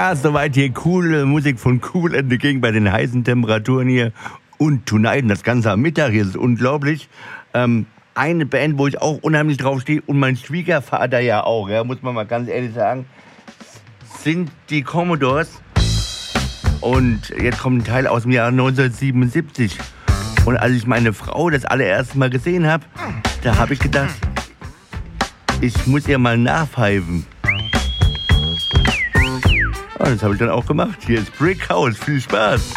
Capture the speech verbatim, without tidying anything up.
Ja, soweit hier coole Musik von Kool and the Gang bei den heißen Temperaturen hier. Und Tonight, das Ganze am Mittag hier, ist unglaublich. Ähm, eine Band, wo ich auch unheimlich drauf stehe und mein Schwiegervater ja auch, ja, muss man mal ganz ehrlich sagen, sind die Commodores. Und jetzt kommt ein Teil aus dem Jahr neunzehnhundertsiebenundsiebzig. Und als ich meine Frau das allererste Mal gesehen habe, da habe ich gedacht, ich muss ihr mal nachpfeifen. Und das habe ich dann auch gemacht. Hier ist Brick House. Viel Spaß.